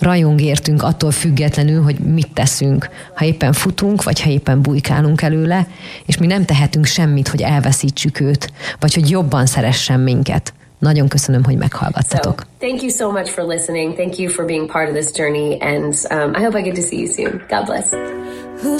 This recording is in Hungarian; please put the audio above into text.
rajong értünk attól függetlenül, hogy mit teszünk, ha éppen futunk, vagy ha éppen bujkálunk előle, és mi nem tehetünk semmit, hogy elveszítsük őt, vagy hogy jobban szeressen minket. Nagyon köszönöm, hogy meghallgattatok. So, thank you so much for listening. Thank you for being part of this journey, and I hope I get to see you soon. God bless.